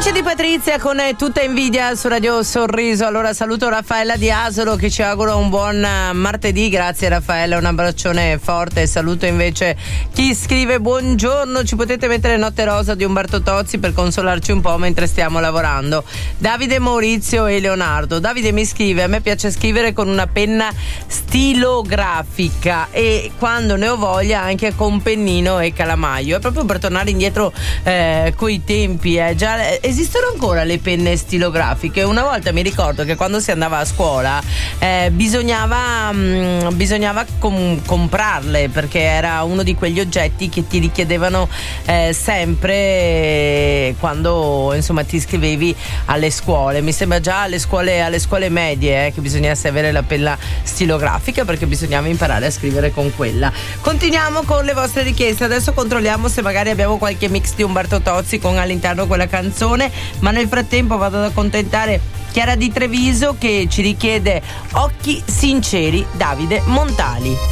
Voce di Patrizia con Tutta Invidia su Radio Sorriso. Allora saluto Raffaella di Asolo che ci augura un buon martedì. Grazie Raffaella, un abbraccione forte. Saluto invece chi scrive: buongiorno, ci potete mettere Notte Rosa di Umberto Tozzi per consolarci un po' mentre stiamo lavorando. Davide, Maurizio e Leonardo. Davide mi scrive: a me piace scrivere con una penna stilografica e quando ne ho voglia anche con pennino e calamaio. È proprio per tornare indietro coi tempi. Già esistono ancora le penne stilografiche. Una volta mi ricordo che quando si andava a scuola bisognava comprarle, perché era uno di quegli oggetti che ti richiedevano sempre quando insomma ti iscrivevi alle scuole. Mi sembra già alle scuole medie che bisognasse avere la penna stilografica, perché bisognava imparare a scrivere con quella. Continuiamo con le vostre richieste. Adesso controlliamo se magari abbiamo qualche mix di Umberto Tozzi con all'interno quella canzone, ma nel frattempo vado ad accontentare Chiara di Treviso che ci richiede Occhi sinceri, Davide Montali.